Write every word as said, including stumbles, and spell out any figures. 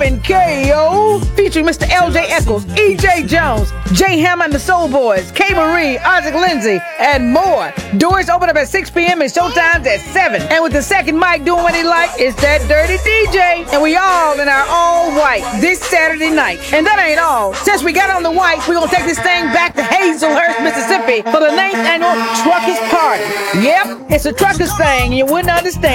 poppin' K O, featuring Mister L J Eccles, E J Jones, Jay Hammer and the Soul Boys, K Marie, Isaac Lindsay, and more. Doors open up at six p.m. and showtime's at seven. And with the second mic doing what he like, it's that dirty D J. And we all in our all white this Saturday night. And that ain't all. Since we got on the white, we're gonna take this thing back to Hazelhurst, Mississippi for the ninth annual Truckers Party. Yep, it's a truckers thing, you wouldn't understand.